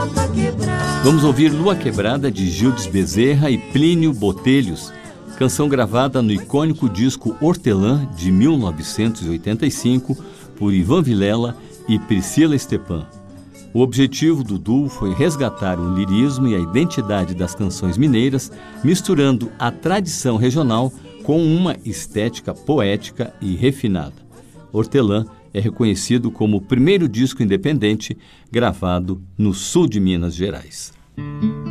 Vamos ouvir Lua Quebrada de Gildes Bezerra e Plínio Botelhos, canção gravada no icônico disco Hortelã de 1985 por Ivan Vilela e Priscila Stepan. O objetivo do duo foi resgatar o lirismo e a identidade das canções mineiras, misturando a tradição regional com uma estética poética e refinada. Hortelã é reconhecido como o primeiro disco independente gravado no sul de Minas Gerais.